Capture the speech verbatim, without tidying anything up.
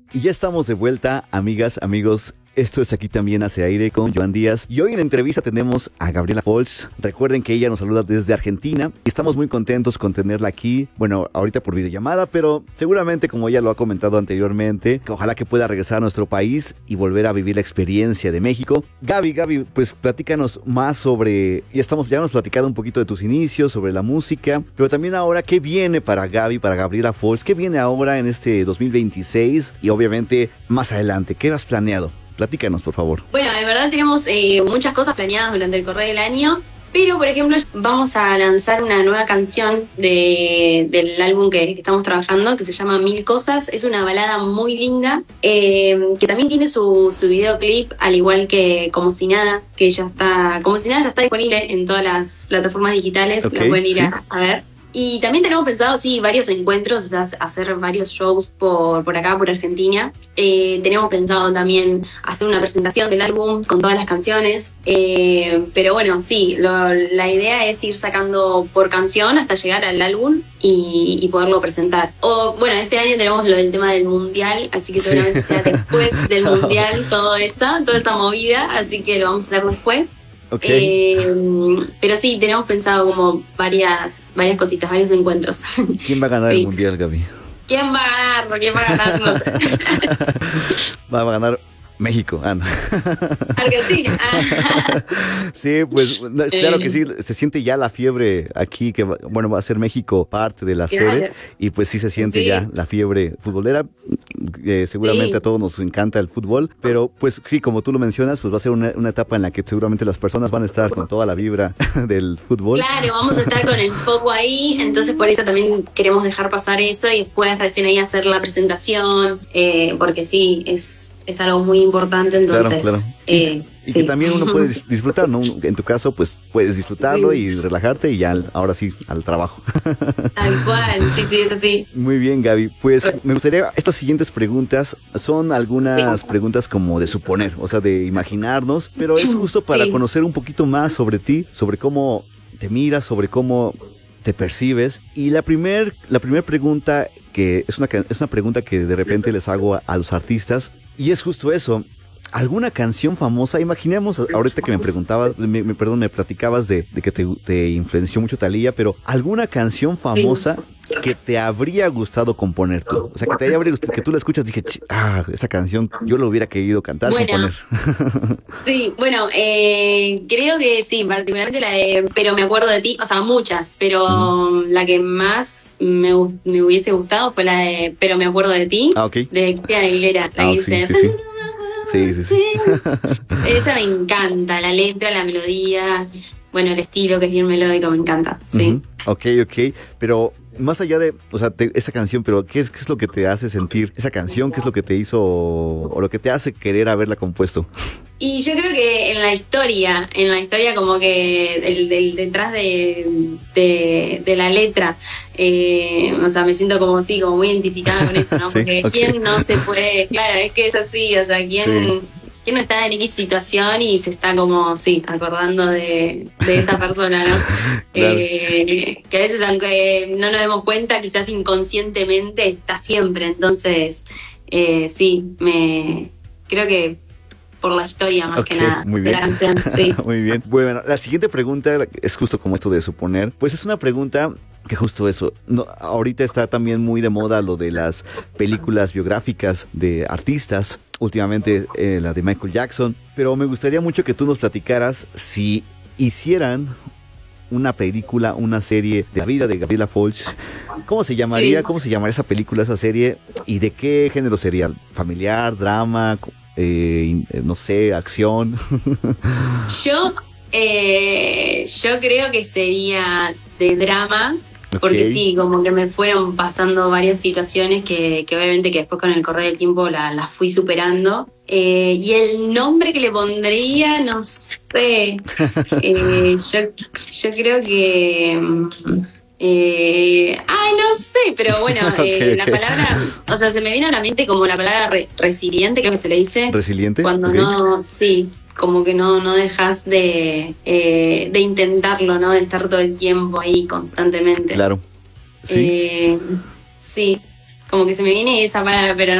Y ya estamos de vuelta, amigas, amigos. Esto es Aquí También Hace Aire con Joan Díaz. Y hoy en la entrevista tenemos a Gabriela Folch. Recuerden que ella nos saluda desde Argentina. Y estamos muy contentos con tenerla aquí. Bueno, ahorita por videollamada, pero seguramente, como ella lo ha comentado anteriormente, que ojalá que pueda regresar a nuestro país y volver a vivir la experiencia de México. Gaby, Gaby, pues platícanos más sobre... Ya, estamos, ya hemos platicado un poquito de tus inicios, sobre la música, pero también ahora, ¿qué viene para Gaby, para Gabriela Folch? ¿Qué viene ahora en este dos mil veintiséis? Y obviamente más adelante, ¿qué has planeado? Platícanos, por favor. Bueno, de verdad tenemos eh, muchas cosas planeadas durante el correr del año, pero, por ejemplo, vamos a lanzar una nueva canción de, del álbum que, que estamos trabajando, que se llama Mil Cosas. Es una balada muy linda, eh, que también tiene su, su videoclip, al igual que Como Si Nada, que ya está, Como Si Nada ya está disponible en todas las plataformas digitales, okay, la pueden ir sí. a, a ver. Y también tenemos pensado, sí, varios encuentros, o sea, hacer varios shows por, por acá, por Argentina. Eh, tenemos pensado también hacer una presentación del álbum con todas las canciones. Eh, pero bueno, sí, lo, la idea es ir sacando por canción hasta llegar al álbum y, y poderlo presentar. O bueno, este año tenemos lo del tema del mundial, así que seguramente sí. sea después del mundial todo eso, toda esa movida, así que lo vamos a hacer después. Okay. Eh, pero sí, tenemos pensado como varias varias cositas, varios encuentros. ¿Quién va a ganar sí. el mundial, Gaby? ¿Quién va a ganarlo? ¿Quién va a ganarlo? Va a ganar México, ah, no. Argentina. Sí, pues claro que sí, se siente ya la fiebre aquí, que bueno, va a ser México parte de la claro. serie, y pues sí se siente sí. ya la fiebre futbolera. Eh, seguramente sí. a todos nos encanta el fútbol, pero pues sí, como tú lo mencionas, pues va a ser una, una etapa en la que seguramente las personas van a estar con toda la vibra del fútbol. Claro, vamos a estar con el foco ahí, entonces por eso también queremos dejar pasar eso y después recién ahí hacer la presentación, eh, porque sí, es, es algo muy importante, entonces... Claro, claro. Eh, y sí. que también uno puede disfrutar, ¿no? En tu caso, pues puedes disfrutarlo sí. y relajarte y ya ahora sí, al trabajo. Tal cual, sí, sí, es así. Muy bien, Gaby. Pues me gustaría, estas siguientes preguntas son algunas preguntas como de suponer, o sea, de imaginarnos, pero es justo para sí. conocer un poquito más sobre ti, sobre cómo te miras, sobre cómo te percibes. Y la primer, la primer pregunta, que es una, es una pregunta que de repente les hago a, a los artistas, y es justo eso. ¿Alguna canción famosa? Imaginemos, ahorita que me preguntabas, me, me, perdón, me platicabas de, de que te, te influenció mucho Thalía, pero ¿alguna canción famosa que te habría gustado componer tú? O sea, que te habría gustado, que tú la escuchas y dije, ah, esa canción yo lo hubiera querido cantar, bueno, componer. Sí, bueno, eh, creo que sí, particularmente la de Pero me acuerdo de ti, o sea, muchas, pero mm. la que más me, me hubiese gustado fue la de Pero me acuerdo de ti, ah, okay. de Cristina Aguilera, la ah, que sí, dice... sí, sí. Sí, sí, sí. Esa me encanta, la letra, la melodía, bueno, el estilo que es bien melódico, me encanta, sí. Uh-huh. Ok, ok, pero más allá de, o sea, te, esa canción, pero ¿qué es, qué es lo que te hace sentir esa canción? ¿Qué es lo que te hizo o lo que te hace querer haberla compuesto? Y yo creo que en la historia, en la historia como que el, del, detrás de, de, de la letra, eh, o sea, me siento como sí, como muy identificada con eso, ¿no? Sí, porque okay. quién no se puede, claro, es que es así, o sea, quién, sí. quién no está en X situación y se está como, sí, acordando de, de esa persona, ¿no? Claro. Eh, que a veces, aunque no nos demos cuenta, quizás inconscientemente está siempre, entonces, eh, sí, me creo que por la historia más okay, que nada muy bien. de la canción, sí. Muy bien. Bueno, la siguiente pregunta es justo como esto de suponer, pues es una pregunta que justo eso, no, ahorita está también muy de moda lo de las películas biográficas de artistas, últimamente eh, la de Michael Jackson, pero me gustaría mucho que tú nos platicaras si hicieran una película, una serie de la vida de Gabriela Folch, ¿cómo se llamaría? Sí. ¿Cómo se llamaría esa película, esa serie? ¿Y de qué género sería? ¿Familiar, drama, eh, no sé, acción? Yo, eh, yo creo que sería de drama. Okay. Porque sí, como que me fueron pasando varias situaciones que, que obviamente que después con el correr del tiempo las la fui superando. Eh, y el nombre que le pondría, no sé. eh, yo, yo creo que... Eh, ay, no sé, pero bueno, okay, eh, la okay. palabra, o sea, se me vino a la mente como la palabra re, resiliente, creo que se le dice. ¿Resiliente? Cuando okay. no, sí, como que no, no dejas de, eh, de intentarlo, ¿no? De estar todo el tiempo ahí constantemente. Claro. Sí. Eh, sí, como que se me viene esa palabra, pero